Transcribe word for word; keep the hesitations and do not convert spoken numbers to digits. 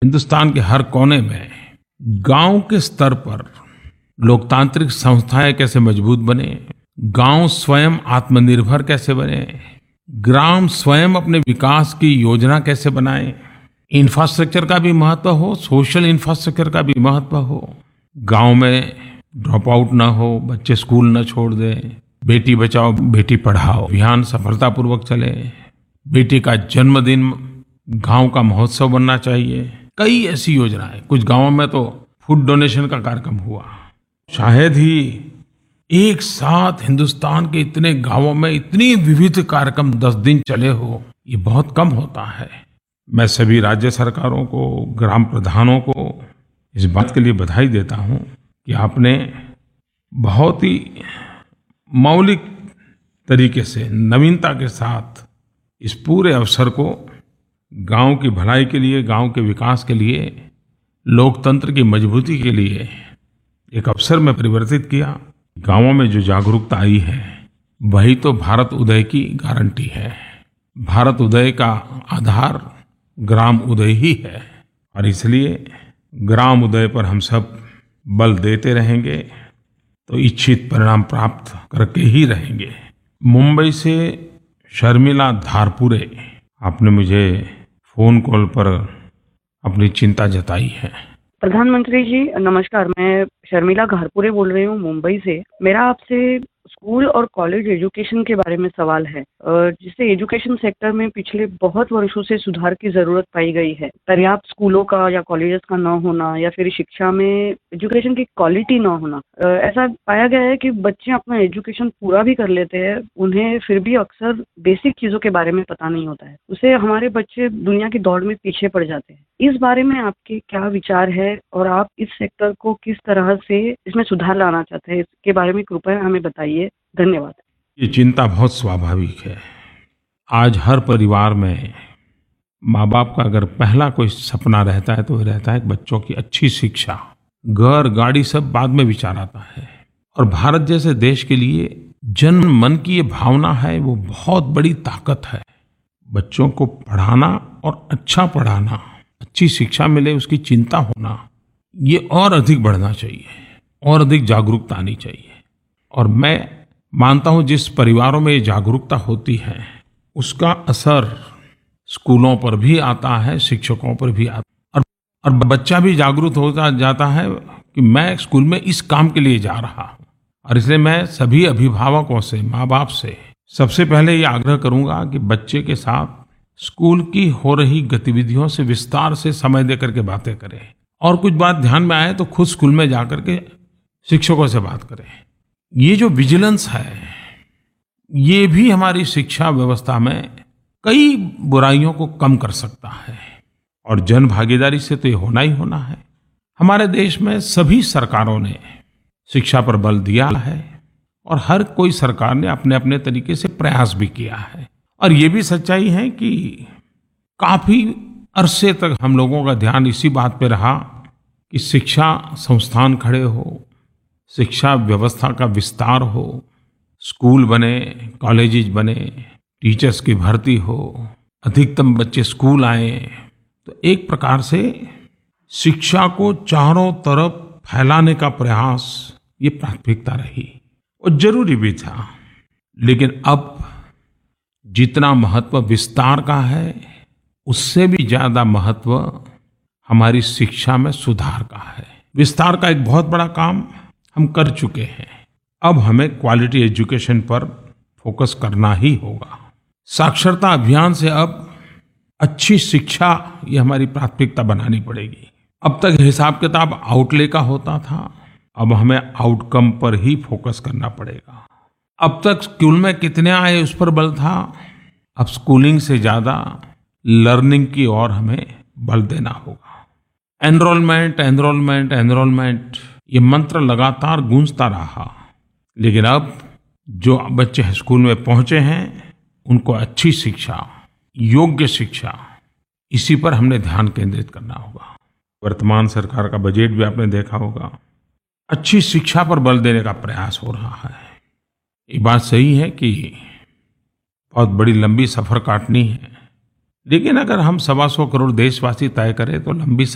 हिंदुस्तान के हर कोने में गांव के स्तर पर लोकतांत्रिक संस्थाएं कैसे मजबूत बने, गांव स्वयं आत्मनिर्भर कैसे बने, ग्राम स्वयं अपने विकास की योजना कैसे बनाए, इंफ्रास्ट्रक्चर का भी महत्व हो, सोशल इंफ्रास्ट्रक्चर का भी महत्व हो, गांव में ड्रॉप आउट ना हो, बच्चे स्कूल न छोड़ दें, बेटी बचाओ बेटी पढ़ाओ अभियान सफलतापूर्वक चले, बेटी का जन्मदिन गांव का महोत्सव बनना चाहिए। कई ऐसी योजनाएं, कुछ गांवों में तो फूड डोनेशन का कार्यक्रम हुआ। शायद ही एक साथ हिंदुस्तान के इतने गांवों में इतनी विविध कार्यक्रम दस दिन चले हो, ये बहुत कम होता है। मैं सभी राज्य सरकारों को, ग्राम प्रधानों को इस बात के लिए बधाई देता हूं कि आपने बहुत ही मौलिक तरीके से, नवीनता के साथ इस पूरे अवसर को गांव की भलाई के लिए, गांव के विकास के लिए, लोकतंत्र की मजबूती के लिए एक अवसर में परिवर्तित किया। गांवों में जो जागरूकता आई है वही तो भारत उदय की गारंटी है। भारत उदय का आधार ग्राम उदय ही है और इसलिए ग्राम उदय पर हम सब बल देते रहेंगे तो इच्छित परिणाम प्राप्त करके ही रहेंगे। मुंबई से शर्मिला धारपुरे, आपने मुझे फोन कॉल पर अपनी चिंता जताई है। प्रधानमंत्री जी नमस्कार, मैं शर्मिला घारपुरे बोल रही हूँ मुंबई से। मेरा आपसे स्कूल और कॉलेज एजुकेशन के बारे में सवाल है, जिससे एजुकेशन सेक्टर में पिछले बहुत वर्षों से सुधार की जरूरत पाई गई है। पर्याप्त स्कूलों का या कॉलेजेस का न होना या फिर शिक्षा में एजुकेशन की क्वालिटी न होना, ऐसा पाया गया है कि बच्चे अपना एजुकेशन पूरा भी कर लेते हैं, उन्हें फिर भी अक्सर बेसिक चीजों के बारे में पता नहीं होता है। उससे हमारे बच्चे दुनिया की दौड़ में पीछे पड़ जाते हैं। इस बारे में आपके क्या विचार है और आप इस सेक्टर को किस तरह से इसमें सुधार लाना चाहते हैं, इसके बारे में कृपया हमें बताइए। धन्यवाद। ये चिंता बहुत स्वाभाविक है। आज हर परिवार में माँ बाप का अगर पहला कोई सपना रहता है तो वो रहता है बच्चों की अच्छी शिक्षा। घर गाड़ी सब बाद में विचार आता है। और भारत जैसे देश के लिए जन मन की ये भावना है, वो बहुत बड़ी ताकत है। बच्चों को पढ़ाना और अच्छा पढ़ाना, अच्छी शिक्षा मिले उसकी चिंता होना, ये और अधिक बढ़ना चाहिए और अधिक जागरूकता आनी चाहिए। और मैं मानता हूं जिस परिवारों में ये जागरूकता होती है उसका असर स्कूलों पर भी आता है, शिक्षकों पर भी आता है। और, और बच्चा भी जागरूक होता जाता है कि मैं स्कूल में इस काम के लिए जा रहा हूं। और इसलिए मैं सभी अभिभावकों से, माँ बाप से सबसे पहले ये आग्रह करूंगा कि बच्चे के साथ स्कूल की हो रही गतिविधियों से विस्तार से समय दे करके बातें करें और कुछ बात ध्यान में आए तो खुद स्कूल में जाकर के शिक्षकों से बात करें। ये जो विजिलेंस है, ये भी हमारी शिक्षा व्यवस्था में कई बुराइयों को कम कर सकता है और जन भागीदारी से तो ये होना ही होना है। हमारे देश में सभी सरकारों ने शिक्षा पर बल दिया है और हर कोई सरकार ने अपने अपने तरीके से प्रयास भी किया है। और ये भी सच्चाई है कि काफी अरसे तक हम लोगों का ध्यान इसी बात पे रहा कि शिक्षा संस्थान खड़े हो, शिक्षा व्यवस्था का विस्तार हो, स्कूल बने, कॉलेजेस बने, टीचर्स की भर्ती हो, अधिकतम बच्चे स्कूल आए। तो एक प्रकार से शिक्षा को चारों तरफ फैलाने का प्रयास ये प्राथमिकता रही और जरूरी भी था। लेकिन अब जितना महत्व विस्तार का है, उससे भी ज्यादा महत्व हमारी शिक्षा में सुधार का है। विस्तार का एक बहुत बड़ा काम हम कर चुके हैं। अब हमें क्वालिटी एजुकेशन पर फोकस करना ही होगा। साक्षरता अभियान से अब अच्छी शिक्षा ये हमारी प्राथमिकता बनानी पड़ेगी। अब तक हिसाब किताब आउटले का होता था, अब हमें आउटकम पर ही फोकस करना पड़ेगा। अब तक स्कूल में कितने आए उस पर बल था, अब स्कूलिंग से ज्यादा लर्निंग की ओर हमें बल देना होगा। एनरोलमेंट एनरोलमेंट एनरोलमेंट ये मंत्र लगातार गूंजता रहा, लेकिन अब जो बच्चे स्कूल में पहुंचे हैं उनको अच्छी शिक्षा, योग्य शिक्षा, इसी पर हमने ध्यान केंद्रित करना होगा। वर्तमान सरकार का बजट भी आपने देखा होगा, अच्छी शिक्षा पर बल देने का प्रयास हो रहा है। ये बात सही है कि बहुत बड़ी लंबी सफर काटनी है, लेकिन अगर हम सवा सौ करोड़ देशवासी तय करें तो लंबी